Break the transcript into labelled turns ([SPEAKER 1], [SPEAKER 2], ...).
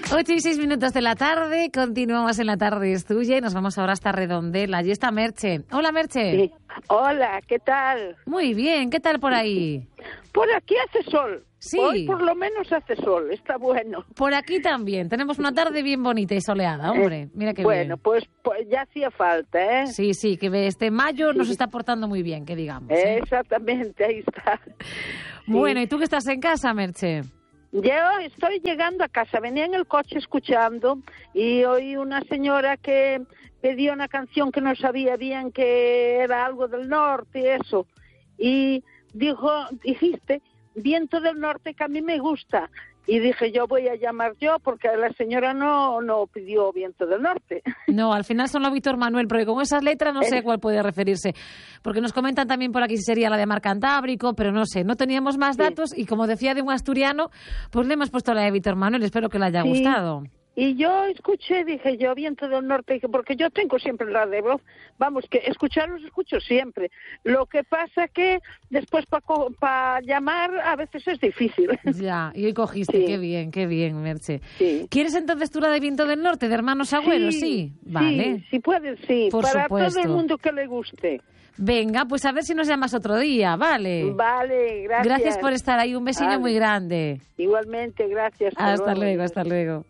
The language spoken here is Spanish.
[SPEAKER 1] 8:06 de la tarde, continuamos en La Tarde es Tuya y nos vamos ahora hasta Redondela. Allí está Merche. Hola, Merche.
[SPEAKER 2] Sí. Hola, ¿qué tal?
[SPEAKER 1] Muy bien, ¿qué tal por ahí?
[SPEAKER 2] Por aquí hace sol.
[SPEAKER 1] Sí.
[SPEAKER 2] Hoy por lo menos hace sol, está bueno.
[SPEAKER 1] Por aquí también, tenemos una tarde bien bonita y soleada, hombre. Mira qué
[SPEAKER 2] bueno,
[SPEAKER 1] bien.
[SPEAKER 2] Pues ya hacía falta, ¿eh?
[SPEAKER 1] Sí, que este mayo nos está portando muy bien, que digamos.
[SPEAKER 2] Exactamente, ahí está.
[SPEAKER 1] Bueno, ¿y tú que estás en casa, Merche?
[SPEAKER 2] Yo estoy llegando a casa, venía en el coche escuchando y oí una señora que pedía una canción que no sabía bien, que era algo del norte y eso. Y dijiste, Viento del Norte, que a mí me gusta. Y dije, yo voy a llamar yo, porque la señora no pidió Viento del Norte.
[SPEAKER 1] No, al final son Víctor Manuel, porque con esas letras no sé a cuál puede referirse. Porque nos comentan también por aquí si sería la de Mar Cantábrico, pero no sé, no teníamos más datos y como decía de un asturiano, pues le hemos puesto la de Víctor Manuel, espero que le haya gustado.
[SPEAKER 2] Y yo escuché, dije yo, Viento del Norte, porque yo tengo siempre la de voz, vamos, que escucharlos escucho siempre. Lo que pasa que después para llamar a veces es difícil.
[SPEAKER 1] Ya, y hoy cogiste, qué bien, Merche.
[SPEAKER 2] Sí.
[SPEAKER 1] ¿Quieres entonces tú la de Viento del Norte, de Hermanos Agüeros? Sí, vale.
[SPEAKER 2] Sí, si puedes, sí,
[SPEAKER 1] por
[SPEAKER 2] para
[SPEAKER 1] supuesto.
[SPEAKER 2] todo el mundo que le guste.
[SPEAKER 1] Venga, pues a ver si nos llamas otro día, ¿vale?
[SPEAKER 2] Vale, gracias.
[SPEAKER 1] Gracias por estar ahí, un besillo muy grande.
[SPEAKER 2] Igualmente, gracias.
[SPEAKER 1] Hasta luego.